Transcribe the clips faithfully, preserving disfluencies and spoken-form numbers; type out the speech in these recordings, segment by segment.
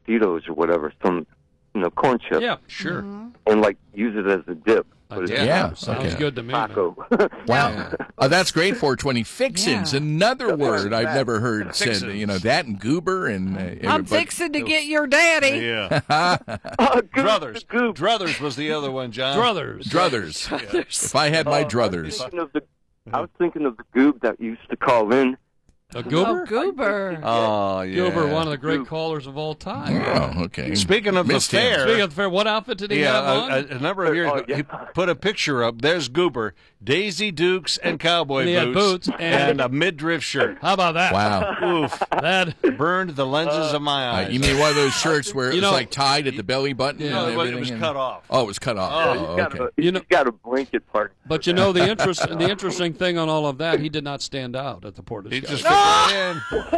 Tostitos or whatever, some, you know, corn chips. Yeah, sure. Mm-hmm. And, like, use it as a dip. Uh, But it's yeah, Yeah, sounds okay. good to me. taco. Wow. Oh, that's great, four twenty. Fixins, Yeah. another word I've never heard said. Fixins. You know, that and goober and uh, I'm everybody- fixing to get your daddy. Yeah. Oh, goop, Druthers. goop. Druthers was the other one, John. Druthers. Druthers. If I had my Uh, I was druthers. thinking of the, I was thinking of the goob that used to call in. A goober? Oh, goober. Oh, yeah. Goober, one of the great callers of all time. Oh, okay. Speaking of Missed the him. fair, Speaking of the fair, what outfit did he yeah, have on? a, a, a number of years Oh, ago, yeah. he put a picture up. There's Goober, Daisy Dukes, and cowboy And he had boots, boots and- and a midriff shirt. How about that? Wow. Oof, That burned the lenses of my Uh, eyes. you mean one of those shirts where it You was know- like tied at the belly button? Yeah. and No, it was- it everything was and- cut off. Oh, it was cut off. Oh, Oh, He's got okay. a, You he's know- got a blanket party. But you know the interest, the interesting thing on all of that, he did not stand out at the Portage. He Guy. just fit right in.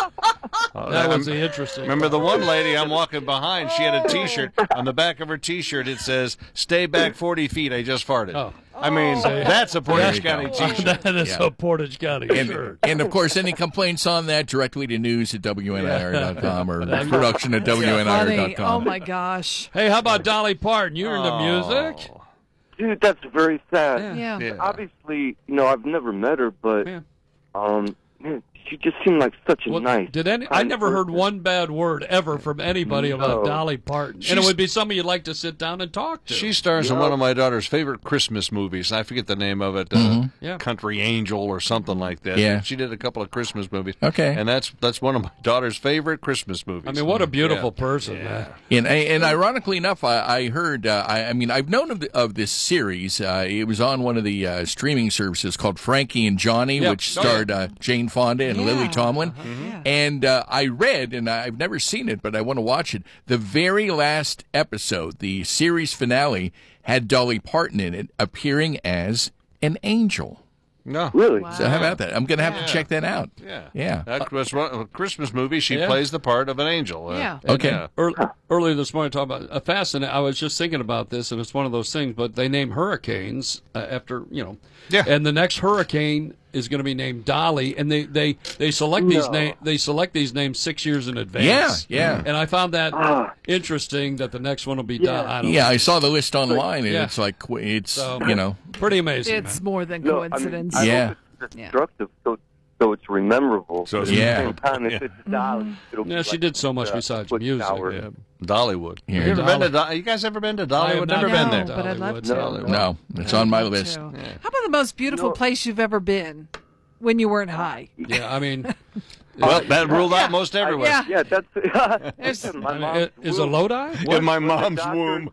Oh, that was the interesting. Remember the one lady I'm walking behind? She had a T-shirt. On the back of her T-shirt, it says, "Stay back forty feet. I just farted." Oh. I mean, that's a Portage There you County go. T-shirt. that is Yeah. a Portage County And, shirt. and of course, any complaints on that directly to news at W N I R dot com or production at W N I R Funny. dot com. Oh, my gosh. Hey, how about Dolly Parton? You're into Oh. music? Dude, that's very sad. Yeah. Yeah. Obviously, you know, I've never met her, but Yeah. um, man, she just seemed like such a Well, nice. did any? I kind never heard person. one bad word ever from anybody about No. Dolly Parton, and it She's- would be somebody you'd like to sit down and talk to. She stars in Yeah. one of my daughter's favorite Christmas movies. I forget the name of it. Uh, Yeah. Country Angel or something like that. Yeah. She did a couple of Christmas movies. Okay. And that's that's one of my daughter's favorite Christmas movies. I mean, what a beautiful Yeah. person, man. And, and ironically enough, I, I heard, uh, I, I mean, I've known of, the, of this series. Uh, it was on one of the uh, streaming services called Frankie and Johnny, Yep. which Oh, yeah. starred uh, Jane Fonda and Yeah. Lily Tomlin. Yeah. And uh, I read, and I've never seen it, but I want to watch it. The very last episode, the series finale, had Dolly Parton in it, appearing as an angel. No. Really? So how about that? I'm going to have Yeah. to check that out. Yeah. Yeah. That was one, a Christmas movie. She Yeah. plays the part of an angel. Uh, Yeah. Okay. yeah. Early, earlier this morning, talking about a fascinating. I was just thinking about this, and it's one of those things. But they name hurricanes uh, after you know, Yeah. and the next hurricane is going to be named Dolly, and they they they select these No. name they select these names six years in advance. Yeah, yeah. And I found that Ah. interesting that the next one will be Yeah. Dolly. I don't Yeah, know. I saw the list online, and Yeah. it's like, it's, So- you know. Pretty amazing. It's man. more than No, I mean, coincidence. I Yeah. hope it's Yeah. destructive, so so it's rememberable. So it's But at Yeah. the same time, Yeah. if it's a dolly, it'll be Yeah, she like did so much a besides quick music. shower. Yeah. Dollywood. Here. You ever Dolly- been to Do- You guys ever been to I Dollywood? have Never not been been there. to but I'd love Dollywood. to. No, it's on my Love list. to. How about the most beautiful No. place you've ever been when you weren't high? Yeah, I mean, Well, that ruled Yeah. out most everywhere. Yeah. Yeah, that's There's- my I mean, mom's is a womb. Lodi? In my When the mom's doctor- womb.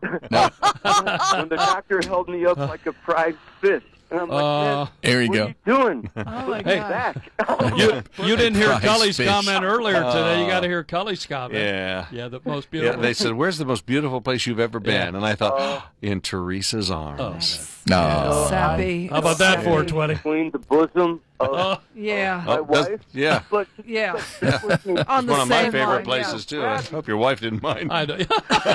when the doctor held me up like a prize fish, and I'm like, Uh, man, There you what go. are you doing? Oh, my Hey. God. Back. You, you didn't hear Prize Cully's fish. comment earlier today. You got to hear Cully's comment. Yeah. Yeah, the most Yeah, beautiful. they said, "Where's the most beautiful place you've ever been?" Yeah. And I thought, in Teresa's arms. No. Sappy. How about that, Sappy. four twenty? Between the bosom of Oh, Yeah. my Oh, that's- wife. yeah. But, Yeah. but with me, On the One of my same favorite line, places yeah. too. I hope your wife didn't mind. I know.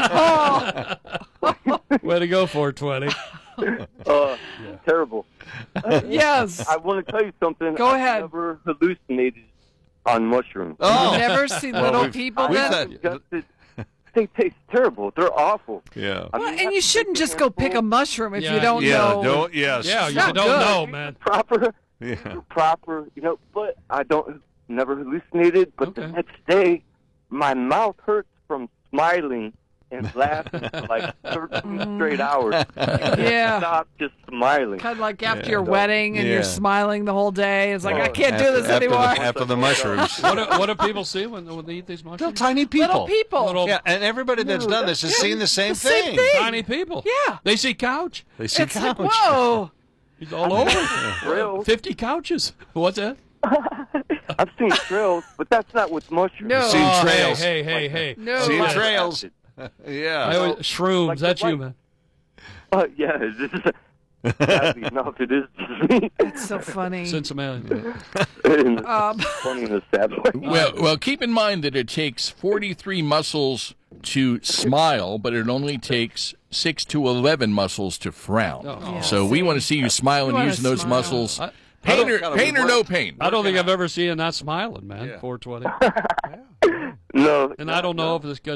Way to go, four twenty. uh, terrible. Yes. I want to tell you something. Go I've ahead. never hallucinated on mushrooms. Oh, Never seen Well, little we've- people we've then? had- Disgusted. They taste terrible. They're awful. yeah. I Well, mean, and you shouldn't just go pick a mushroom if Yeah. you don't Yeah. know. Don't. Yes. Yeah, you not don't good. know, man. proper, Yeah. proper, you know, but I don't, never hallucinated, but the Okay. next day, my mouth hurts from smiling and laughing for like thirteen straight hours. Yeah. Stop just smiling. Kind of like after Yeah. your wedding and Yeah. you're smiling the whole day. It's like, Oh, I can't do After- this after anymore. The, after the mushrooms. What do, what do people see when, when they eat these Little mushrooms? tiny people. Little people. Little Yeah, and everybody that's done this has seen the same The same thing. thing. tiny people. Yeah. They see couch. They see It's couch. like, whoa. He's all over. Trails. Fifty couches. What's that? I've seen trails, but that's not with mushrooms. No. Seen Oh, trails. Hey, hey, hey, hey. No. Seen Like- trails. I Yeah. always, shrooms. Like the that's you, white- man. Uh, yeah, this is sadly enough, it is just me. It's so funny. Cincinnati. And Um, funny in a sad way. Well, well, keep in mind that it takes forty-three muscles to smile, but it only takes six to eleven muscles to frown. Oh. Yeah, so we want to see you smiling wanna using those smile. muscles. I- Pain or, gotta pain or work. no pain. I don't think I've ever seen it not smiling, man. Yeah. four twenty. No. And I don't know if this